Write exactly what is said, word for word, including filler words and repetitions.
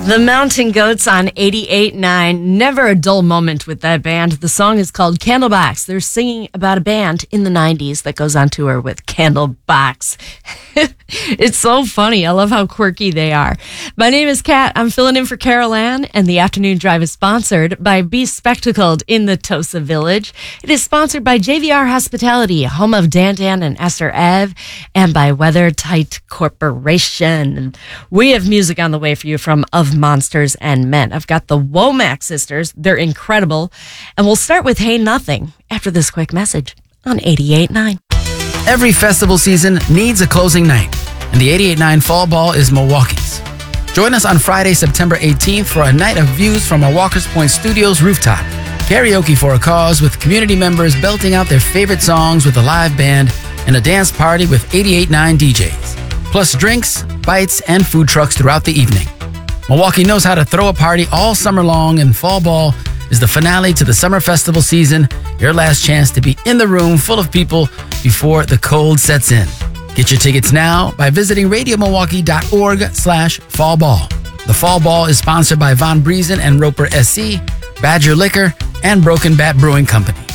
The Mountain Goats on eighty-eight point nine. Never a dull moment with that band. The song is called Candlebox. They're singing about a band in the nineties that goes on tour with Candlebox. It's so funny. I love how quirky they are. My name is Kat. I'm filling in for Carol Ann, and the afternoon drive is sponsored by Be Spectacled in the Tosa Village. It is sponsored by J V R Hospitality, home of Dan Dan and Esther Ev, and by Weather Tight Corporation. We have music on the way for you from Of Monsters and Men. I've got the Womack sisters. They're incredible. And we'll start with Hey Nothing after this quick message on eighty-eight point nine. Every festival season needs a closing night, and the eighty-eight point nine Fall Ball is Milwaukee's. Join us on Friday, September eighteenth for a night of views from our Walker's Point Studios rooftop. Karaoke for a cause with community members belting out their favorite songs with a live band and a dance party with eighty-eight point nine D Js. Plus drinks, bites, and food trucks throughout the evening. Milwaukee knows how to throw a party all summer long, and Fall Ball is the finale to the summer festival season, your last chance to be in the room full of people before the cold sets in. Get your tickets now by visiting radiomilwaukee.org slash fall ball. The Fall Ball is sponsored by Von Briesen and Roper S C, Badger Liquor, and Broken Bat Brewing Company.